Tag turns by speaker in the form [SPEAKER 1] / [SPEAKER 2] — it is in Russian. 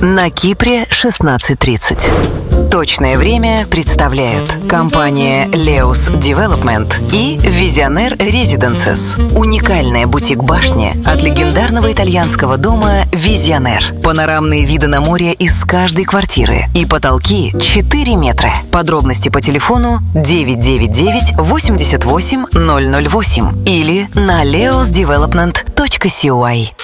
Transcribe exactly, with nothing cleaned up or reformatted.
[SPEAKER 1] На Кипре шестнадцать тридцать. Точное время представляют компания Leos Development и Visionaire Residences. Уникальная бутик-башня от легендарного итальянского дома Visionaire. Панорамные виды на море из каждой квартиры и потолки четыре метра. Подробности по телефону девять девять девять восемьдесят восемь ноль ноль восемь или на leos development точка си уай.